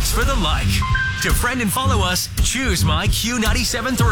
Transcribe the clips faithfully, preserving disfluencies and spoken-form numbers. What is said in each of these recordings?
Thanks for the like. To friend and follow us, choose My Q ninety-seven point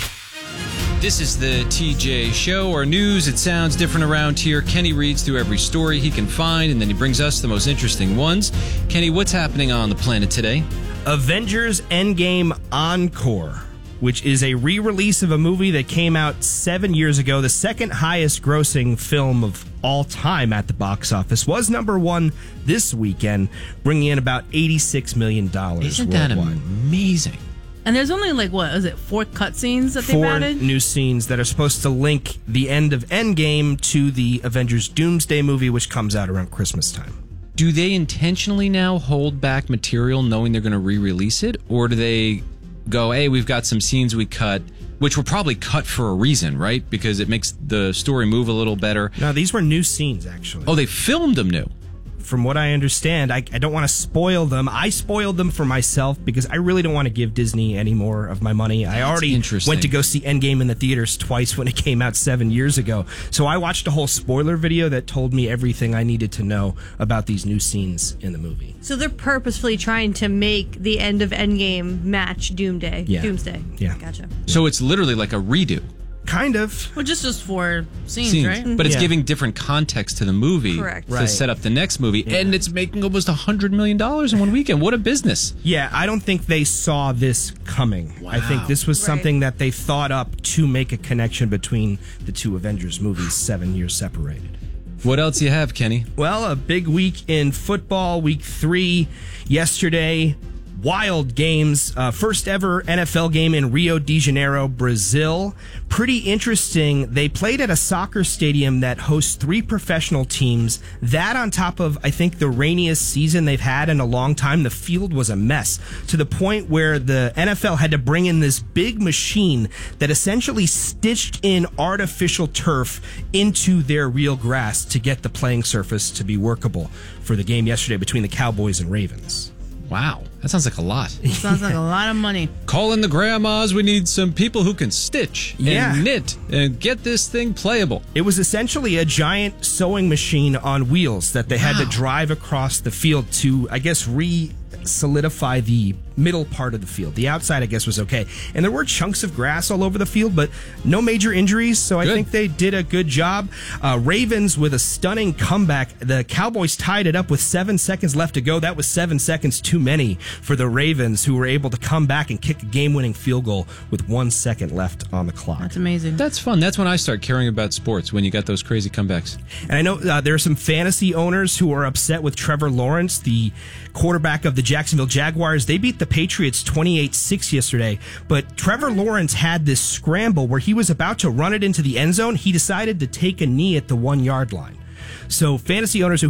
three. This is the T J Show, our news. It sounds different around here. Kenny reads through every story he can find, and then he brings us the most interesting ones. Kenny, what's happening on the planet today? Avengers Endgame Encore, which is a re-release of a movie that came out seven years ago, the second highest grossing film of all time at the box office, was number one this weekend, bringing in about eighty-six million dollars Isn't that worldwide. amazing? And there's only like, what, is it four cutscenes that they've Four added? new scenes that are supposed to link the end of Endgame to the Avengers Doomsday movie, which comes out around Christmas time. Do they intentionally now hold back material knowing they're going to re-release it? Or do they go, hey, we've got some scenes we cut, which were probably cut for a reason, right? Because it makes the story move a little better. No, these were new scenes, actually. Oh, they filmed them new. From what I understand, I, I don't want to spoil them. I spoiled them for myself because I really don't want to give Disney any more of my money. I That's already interesting. went to go see Endgame in the theaters twice when it came out seven years ago. So I watched a whole spoiler video that told me everything I needed to know about these new scenes in the movie. So they're purposefully trying to make the end of Endgame match Doomsday. Yeah. Doomsday. Yeah. Gotcha. So it's literally like a redo. Kind of. Well, just just four scenes, Scenes. right? But it's Yeah. giving different context to the movie Correct. to Right. set up the next movie. Yeah. And it's making almost one hundred million dollars in one weekend. What a business. Yeah, I don't think they saw this coming. I think Wow. this was Right. something that they thought up to make a connection between the two Avengers movies seven years separated. What else you have, Kenny? Well, a big week in football, week three yesterday. Wild games. Uh, first ever N F L game in Rio de Janeiro, Brazil. Pretty interesting. They played at a soccer stadium that hosts three professional teams. That on top of, I think, the rainiest season they've had in a long time. The field was a mess to the point where the N F L had to bring in this big machine that essentially stitched in artificial turf into their real grass to get the playing surface to be workable for the game yesterday between the Cowboys and Ravens. Wow. That sounds like a lot. Sounds like a lot of money. Call in the grandmas. We need some people who can stitch and Yeah. knit and get this thing playable. It was essentially a giant sewing machine on wheels that they had Wow. to drive across the field to, I guess, re-solidify the middle part of the field. The outside, I guess, was okay. And there were chunks of grass all over the field, but no major injuries, so I Good. think they did a good job. Uh, Ravens with a stunning comeback. The Cowboys tied it up with seven seconds left to go. That was seven seconds too many for the Ravens, who were able to come back and kick a game-winning field goal with one second left on the clock. That's amazing. That's fun. That's when I start caring about sports, when you got those crazy comebacks. And I know uh, there are some fantasy owners who are upset with Trevor Lawrence, the quarterback of the Jacksonville Jaguars. They beat the Patriots twenty-eight six yesterday, but Trevor Lawrence had this scramble where he was about to run it into the end zone. He decided to take a knee at the one-yard line. So fantasy owners who